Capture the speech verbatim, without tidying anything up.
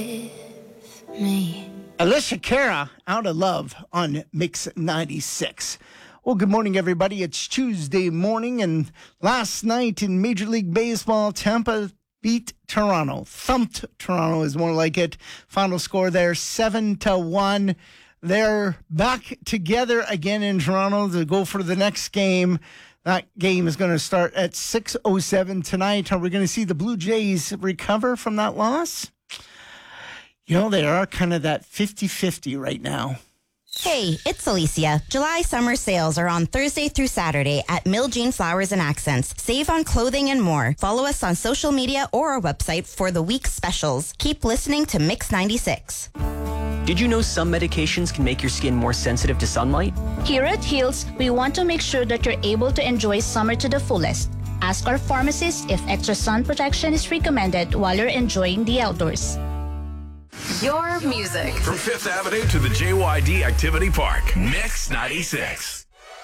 Me. Alicia Cara, Out of Love on Mix ninety-six. Well, good morning, everybody. It's Tuesday morning, and last night in Major League Baseball, Tampa beat Toronto. Thumped Toronto is more like it. Final score there, seven to one. They're back together again in Toronto to go for the next game. That game is going to start at six oh seven tonight. Are we going to see the Blue Jays recover from that loss? You know, they are kind of that fifty-fifty right now. Hey, it's Alicia. July summer sales are on Thursday through Saturday at Mill Jean Flowers and Accents. Save on clothing and more. Follow us on social media or our website for the week's specials. Keep listening to Mix ninety-six. Did you know some medications can make your skin more sensitive to sunlight? Here at Heals, we want to make sure that you're able to enjoy summer to the fullest. Ask our pharmacist if extra sun protection is recommended while you're enjoying the outdoors. Your music. From Fifth Avenue to the J Y D Activity Park. Mix ninety-six.